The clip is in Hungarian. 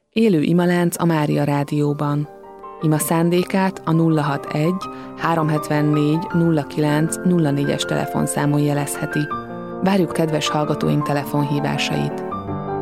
Élő imalánc a Mária Rádióban. Ima szándékát a 061 374 09 04-es telefonszámon jelezheti. Várjuk kedves hallgatóink telefonhívásait.